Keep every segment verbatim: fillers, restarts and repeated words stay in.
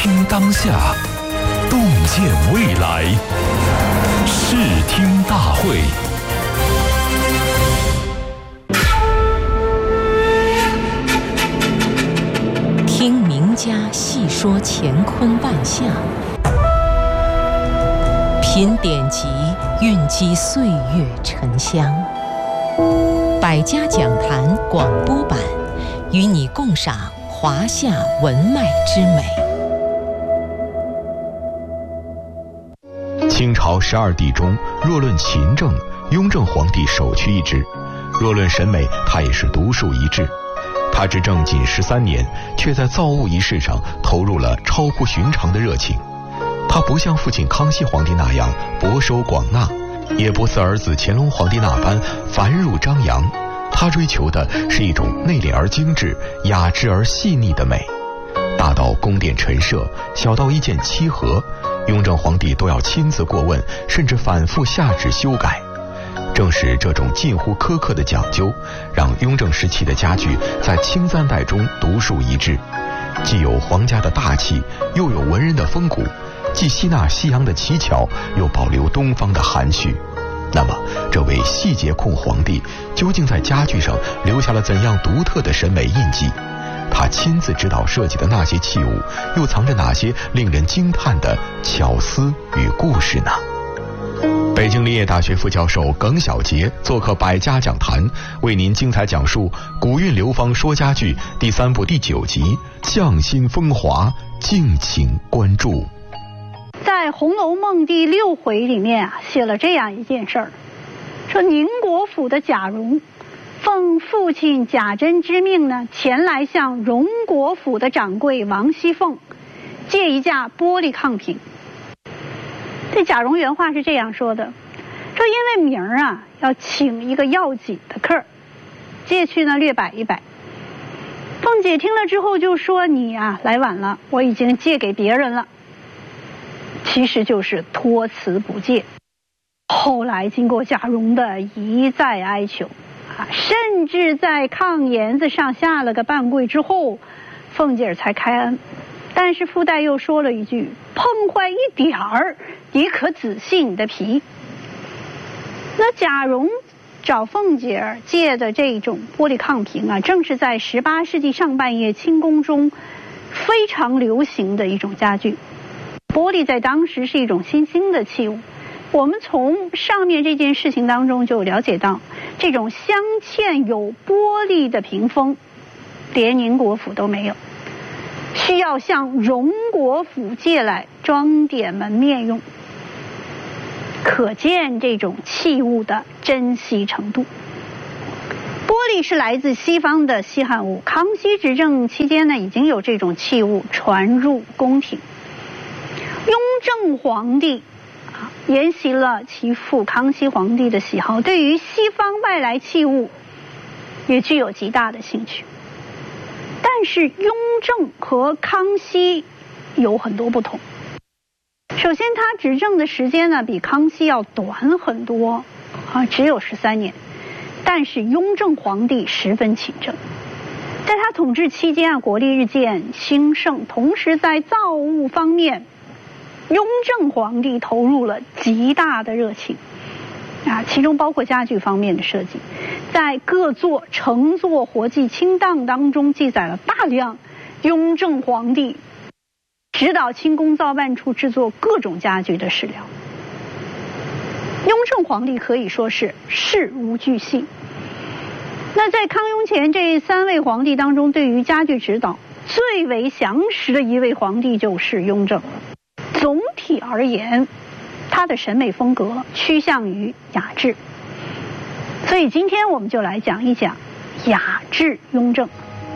听当下，洞见未来。视听大会。 听名家细说乾坤万象，品典籍蕴积岁月沉香。百家讲坛广播版，与你共赏华夏文脉之美。 清朝十二帝中，若论勤政，雍正皇帝首屈一指；若论审美，他也是独树一帜。他执政仅十三年，却在造物仪式上投入了超乎寻常的热情。他不像父亲康熙皇帝那样博收广纳，也不似儿子乾隆皇帝那般繁缛张扬。他追求的是一种内敛而精致、雅致而细腻的美。大到宫殿陈设，小到一件漆盒，雍正皇帝都要亲自过问，甚至反复下旨修改。正是这种近乎苛刻的讲究，让雍正时期的家具在清三代中独树一帜，既有皇家的大气，又有文人的风骨，既吸纳西洋的奇巧，又保留东方的含蓄。那么这位细节控皇帝究竟在家具上留下了怎样独特的审美印记？他亲自指导设计的那些器物，又藏着哪些令人惊叹的巧思与故事呢？北京林业大学副教授耿晓杰做客百家讲坛，为您精彩讲述《古韵流芳说家具》第三部第九集《匠心风华》，敬请关注。 在《红楼梦》第六回里面啊，写了这样一件事儿，说宁国府的贾蓉奉父亲贾珍之命呢，前来向荣国府的掌柜王熙凤借一架玻璃炕瓶。这贾蓉原话是这样说的，说因为明儿啊要请一个要紧的客，借去呢略摆一摆。凤姐听了之后就说，你啊来晚了，我已经借给别人了。其实就是托辞不借。后来经过贾蓉的一再哀求啊，甚至在炕沿子上下了个半跪之后，凤姐才开恩。但是附带又说了一句，碰坏一点儿也可仔细你的皮。那贾蓉找凤姐借的这种玻璃炕瓶啊，正是在十八世纪上半叶清宫中非常流行的一种家具。玻璃在当时是一种新兴的器物，我们从上面这件事情当中就了解到，这种镶嵌有玻璃的屏风连宁国府都没有，需要向荣国府借来装点门面用，可见这种器物的珍惜程度。玻璃是来自西方的稀罕物，康熙执政期间呢，已经有这种器物传入宫廷。雍正皇帝啊，沿袭了其父康熙皇帝的喜好，对于西方外来器物也具有极大的兴趣。但是雍正和康熙有很多不同。首先，他执政的时间呢比康熙要短很多啊，只有十三年。但是雍正皇帝十分勤政，在他统治期间啊，国力日渐兴盛，同时在造物方面，雍正皇帝投入了极大的热情啊，其中包括家具方面的设计。在各座乘坐活计清档当中记载了大量雍正皇帝指导清宫造办处制作各种家具的史料。雍正皇帝可以说是事无巨细。那在康雍乾这三位皇帝当中，对于家具指导最为详实的一位皇帝就是雍正。总体而言，他的审美风格趋向于雅致，所以今天我们就来讲一讲雅致雍正。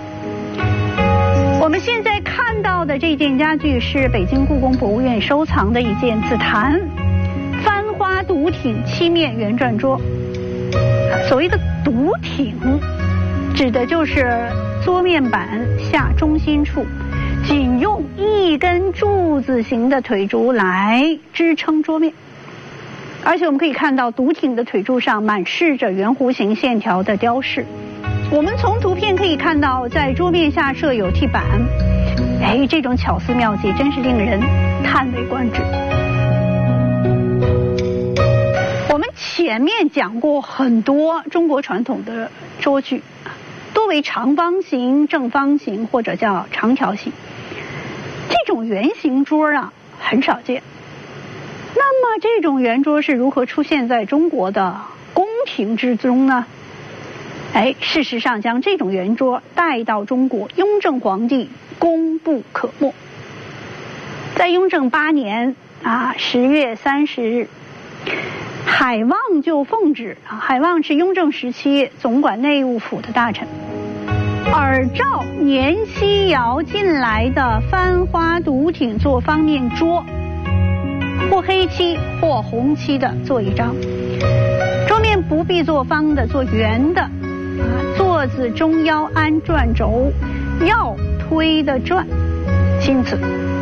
我们现在看到的这件家具是北京故宫博物院收藏的一件紫檀翻花独挺漆面圆转桌。所谓的独挺，指的就是桌面板下中心处仅用一根柱子形的腿柱来支撑桌面，而且我们可以看到独挺的腿柱上满饰着圆弧形线条的雕饰。我们从图片可以看到，在桌面下设有替板， 哎，这种巧思妙计真是令人叹为观止。我们前面讲过很多中国传统的桌具，多为长方形、正方形或者叫长条形。这种圆形桌啊很少见。那么这种圆桌是如何出现在中国的宫廷之中呢？哎，事实上将这种圆桌带到中国，雍正皇帝功不可没。在雍正八年啊十月三十日，海望就奉旨啊，海望是雍正时期总管内务府的大臣，耳诏年西窑进来的翻花独挺做方面桌，或黑漆或红漆的做一张，桌面不必做方的，做圆的，啊，座子中腰安转轴，要推的转，钦此。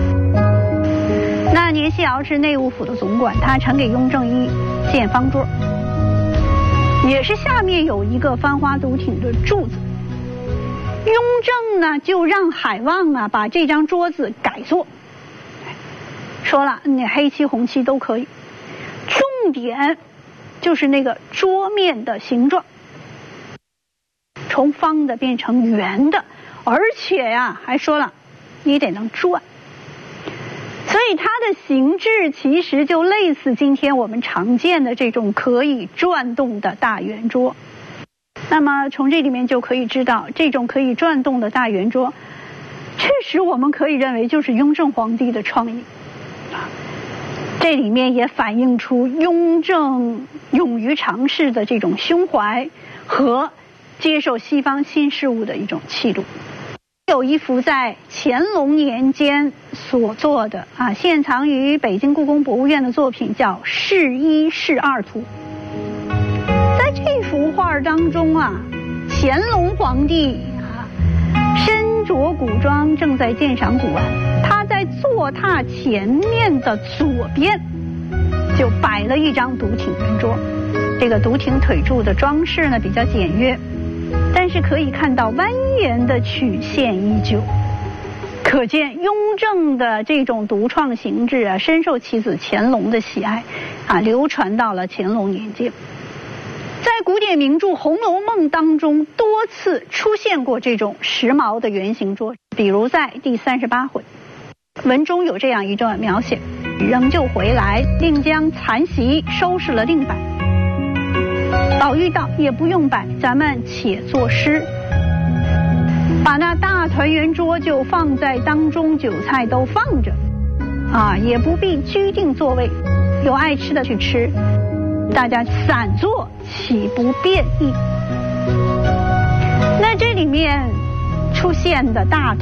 那年西窑是内务府的总管，他呈给雍正一件方桌，也是下面有一个翻花独挺的柱子。雍正呢就让海望啊把这张桌子改做，说了你黑漆红漆都可以，重点就是那个桌面的形状，从方的变成圆的，而且呀、啊、还说了你得能转，所以它的形制其实就类似今天我们常见的这种可以转动的大圆桌。那么从这里面就可以知道，这种可以转动的大圆桌确实我们可以认为就是雍正皇帝的创意。这里面也反映出雍正勇于尝试的这种胸怀和接受西方新事物的一种气度。有一幅在乾隆年间所做的啊，现藏于北京故宫博物院的作品，叫《试一试二图》。在这幅画当中啊，乾隆皇帝啊身着古装，正在鉴赏古玩。他在坐榻前面的左边就摆了一张独挺圆桌，这个独挺腿柱的装饰呢比较简约，但是可以看到蜿蜒的曲线依旧，可见雍正的这种独创形制啊，深受其子乾隆的喜爱啊，流传到了乾隆年间。在古典名著《红楼梦》当中多次出现过这种时髦的圆形桌，比如在第三十八回，文中有这样一段描写：仍旧回来，另将残席收拾了另摆。宝玉道：也不用摆，咱们且作诗。把那大团圆桌就放在当中，酒菜都放着啊，也不必拘定座位，有爱吃的去吃，大家散坐岂不便意？那这里面出现的大